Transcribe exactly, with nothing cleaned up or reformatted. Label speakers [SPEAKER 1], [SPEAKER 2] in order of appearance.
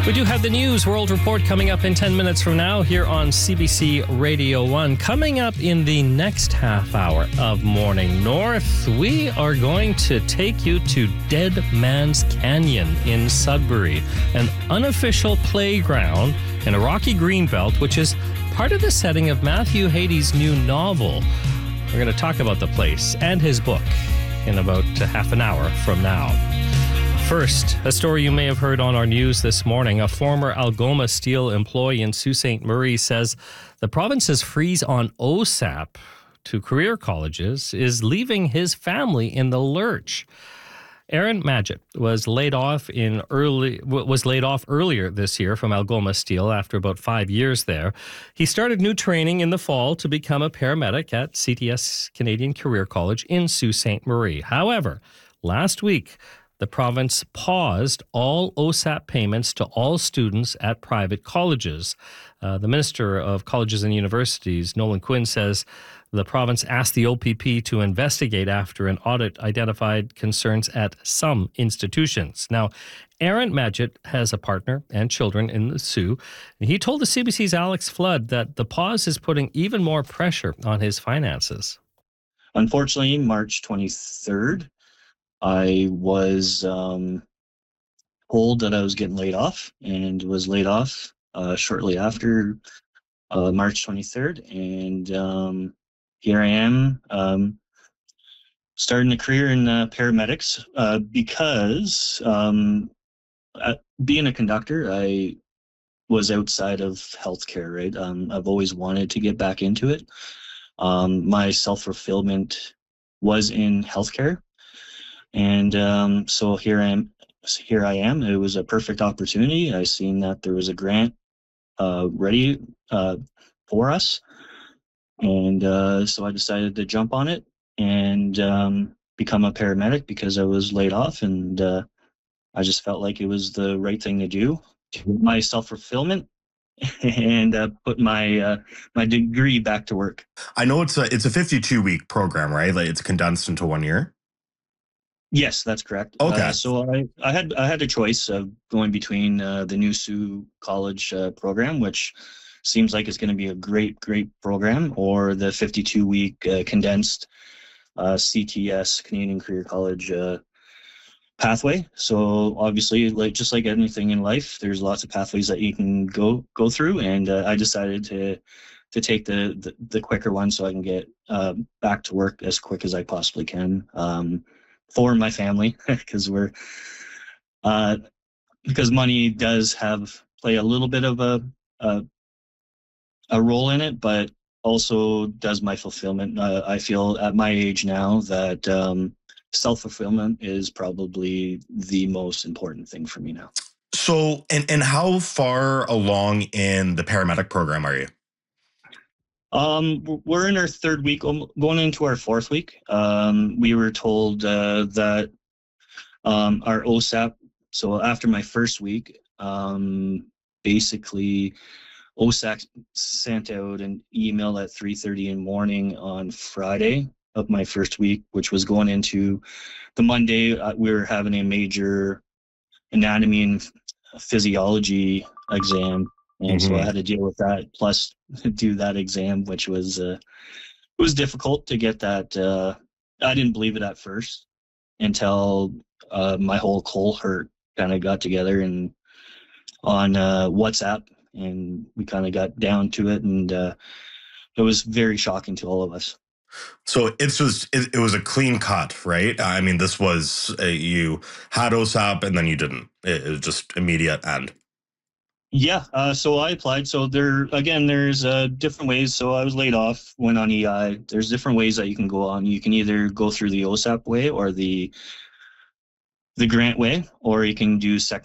[SPEAKER 1] We do have the News World Report coming up in ten minutes from now here on C B C Radio one. Coming up in the next half hour of Morning North, we are going to take you to Dead Man's Canyon in Sudbury, an unofficial playground in a rocky greenbelt, which is part of the setting of Matthew Hady's new novel. We're going to talk about the place and his book in about half an hour from now. First, a story you may have heard on our news this morning. A former Algoma Steel employee in Sault Ste. Marie says the province's freeze on O S A P to career colleges is leaving his family in the lurch. Aaron Magid was laid off in early was laid off earlier this year from Algoma Steel after about five years there. He started new training in the fall to become a paramedic at C T S Canadian Career College in Sault Ste. Marie. However, last week, the province paused all O S A P payments to all students at private colleges. Uh, the Minister of Colleges and Universities, Nolan Quinn, says the province asked the O P P to investigate after an audit identified concerns at some institutions. Now, Aaron Magid has a partner and children in the Soo. He told the C B C's Alex Flood that the pause is putting even more pressure on his finances.
[SPEAKER 2] Unfortunately, March twenty-third, I was um, told that I was getting laid off and was laid off uh, shortly after uh, March twenty-third. And um, here I am um, starting a career in uh, paramedics uh, because um, being a conductor, I was outside of healthcare, right? Um, I've always wanted to get back into it. Um, my self-fulfillment was in healthcare. And um, so here I am. Here I am. It was a perfect opportunity. I seen that there was a grant uh, ready uh, for us, and uh, so I decided to jump on it and um, become a paramedic because I was laid off, and uh, I just felt like it was the right thing to do. My self-fulfillment and uh, put my uh, my degree back to work.
[SPEAKER 3] I know it's a it's a fifty-two week program, right? Like it's condensed into one year.
[SPEAKER 2] Yes, that's correct.
[SPEAKER 3] Okay.
[SPEAKER 2] Uh, so I, I had I had a choice of going between uh, the new Soo College uh, program, which seems like it's going to be a great, great program, or the fifty-two week uh, condensed uh, C T S, Canadian Career College uh, pathway. So obviously, like just like anything in life, there's lots of pathways that you can go go through, and uh, I decided to to take the, the, the quicker one so I can get uh, back to work as quick as I possibly can. Um, for my family, because we're uh because money does have play a little bit of a a, a role in it, but also does my fulfillment. uh, I feel at my age now that um self-fulfillment is probably the most important thing for me now.
[SPEAKER 3] So and and how far along in the paramedic program are you?
[SPEAKER 2] Um, we're in our third week, going into our fourth week. Um, we were told uh, that um, our O S A P, so after my first week, um, basically O S A P sent out an email at three thirty in the morning on Friday of my first week, which was going into the Monday. Uh, we were having a major anatomy and physiology exam. And mm-hmm. so I had to deal with that, plus do that exam, which was uh, it was difficult to get that. Uh, I didn't believe it at first until uh, my whole cohort kind of got together and on uh, WhatsApp, and we kind of got down to it, and uh, it was very shocking to all of us.
[SPEAKER 3] So it's just it, it was a clean cut, right? I mean, this was a, you had O S A P and then you didn't. It, it was just immediate end.
[SPEAKER 2] Yeah, uh, so I applied. So there, again, there's uh, different ways. So I was laid off, went on E I. There's different ways that you can go on. You can either go through the O S A P way or the the grant way, or you can do second